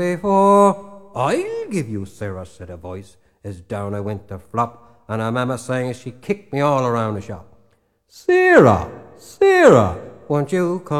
before. I'll give you, Sarah, said a voice, as down I went to flop, and her mamma sang as she kicked me all around the shop. Sarah, Sarah, won't you come